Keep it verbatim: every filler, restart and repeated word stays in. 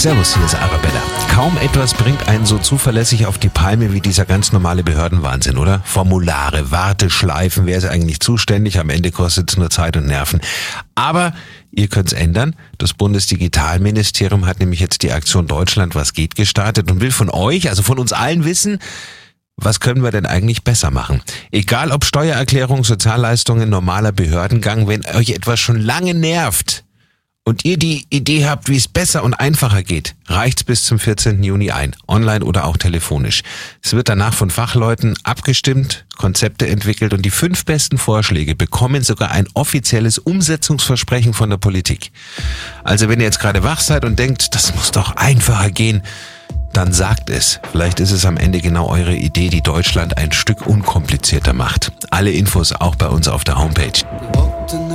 Servus, hier ist Arabella. Kaum etwas bringt einen so zuverlässig auf die Palme wie dieser ganz normale Behördenwahnsinn, oder? Formulare, Warteschleifen, wer ist eigentlich zuständig? Am Ende kostet es nur Zeit und Nerven. Aber ihr könnt's ändern. Das Bundesdigitalministerium hat nämlich jetzt die Aktion Deutschland was geht gestartet und will von euch, also von uns allen wissen, was können wir denn eigentlich besser machen? Egal ob Steuererklärung, Sozialleistungen, normaler Behördengang, wenn euch etwas schon lange nervt und ihr die Idee habt, wie es besser und einfacher geht, reicht's bis zum vierzehnten Juni ein, online oder auch telefonisch. Es wird danach von Fachleuten abgestimmt, Konzepte entwickelt und die fünf besten Vorschläge bekommen sogar ein offizielles Umsetzungsversprechen von der Politik. Also wenn ihr jetzt gerade wach seid und denkt, das muss doch einfacher gehen, dann sagt es. Vielleicht ist es am Ende genau eure Idee, die Deutschland ein Stück unkomplizierter macht. Alle Infos auch bei uns auf der Homepage.